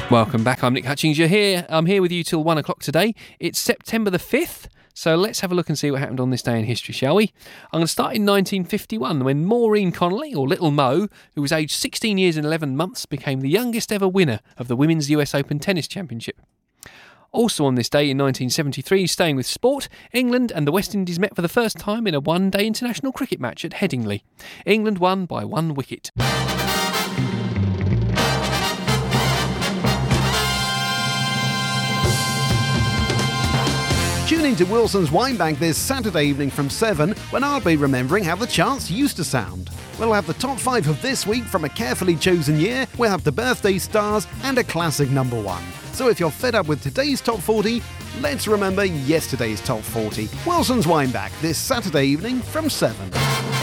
Welcome back. I'm Nick Hutchings. I'm here with you till 1 o'clock today. It's September the 5th, so let's have a look and see what happened on this day in history, shall we? I'm going to start in 1951 when Maureen Connolly, or Little Mo, who was aged 16 years and 11 months, became the youngest ever winner of the Women's US Open Tennis Championship. Also on this day in 1973, staying with sport, England and the West Indies met for the first time in a one-day international cricket match at Headingley. England won by 1 wicket. Tune in to Wilson's Wine Bank this Saturday evening from 7 when I'll be remembering how the charts used to sound. We'll have the top 5 of this week from a carefully chosen year, we'll have the birthday stars and a classic number 1. So if you're fed up with today's top 40, let's remember yesterday's top 40. Wilson's Wine Bank this Saturday evening from 7.